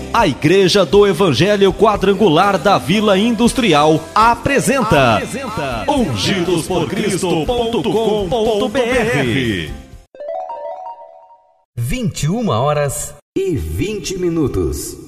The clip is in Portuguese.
A Igreja do Evangelho Quadrangular da Vila Industrial apresenta ungidosporcristo.com.br. 21h20.